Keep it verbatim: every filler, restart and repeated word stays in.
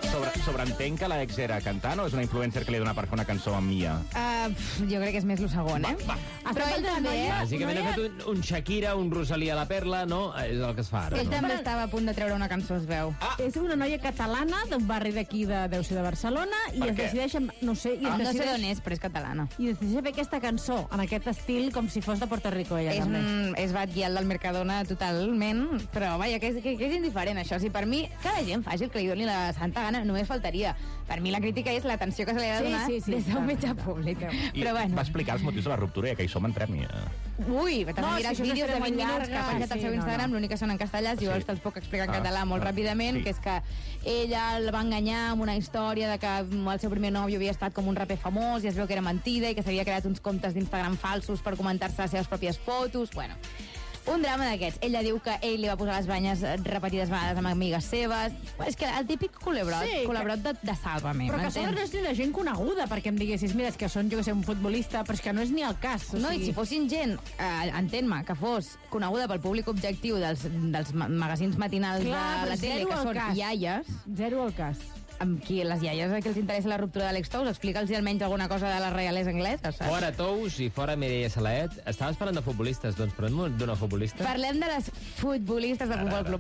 Sobre, sobreentenc que l'ex era cantant o és una influencer que li dona per fer una cançó amb Mia? Uh, jo crec que és més el segon, eh? Va, va. Però ell també, eh? Bàsicament ha fet un, un Shakira, un Rosalía la Perla, no? És el que es fa ara. Ell No? també estava a punt de treure una cançó, es veu. Ah. És una noia catalana d'un barri d'aquí, de, deu ser de Barcelona, i es què? decideix, amb- no sé, i es Ah, no sé decideix, d'on és, però és catalana. i decideix fer aquesta cançó en aquest estil com si fos de Puerto Rico, ella És, també. un, és batguial del Mercadona totalment, però vaja, que és, que, que és indiferent això. Si per mi, que la gent faci el que li doni la santa gana, només faltaria. Per mi la crítica és l'atenció que se li ha de Sí, donar sí, sí, des d'un clar, mitjà clar. públic. I Però bueno. va explicar els motius de la ruptura i que hi som entrem. Ui, t'has No, mirat si això és vídeos de una vint molt minuts que ha llarga, penjat al sí, seu no, Instagram, no. l'únic que són en castellà, si Sí. vols te'ls puc explicar en Ah, català molt ah, ràpidament, sí. que és que ella el va enganyar amb una història de que el seu primer nòvio havia estat com un raper famós i es veu que era mentida i que s'havia creat uns comptes d'Instagram falsos per comentar-se les seves pròpies fotos. Bueno, un drama d'aquests. Ella diu que ell li va posar les banyes repetides vegades amb amigues seves. És que el típic culebrot, Sí, que- culebrot de, de Sálvame, Però que a sobre no m'entens? és ni de gent coneguda, perquè em diguessis, mira, és que són, jo que sé, un futbolista, però és que no és ni el cas. O No, sigui... i si fossin gent, eh, entén-me, que fos coneguda pel públic objectiu dels, dels ma- magazins matinals Clar, de però la tele, zero que al són cas. iaies, Zero al cas. amb qui les iaies a qui els interessa la ruptura de l'ex Tous, explica'ls almenys alguna cosa de les reales angleses, saps? Fora Tous i fora Mireia Salaet. Estaves parlant de futbolistes, doncs parlem d'una futbolista. Parlem de les futbolistes del Futbol Club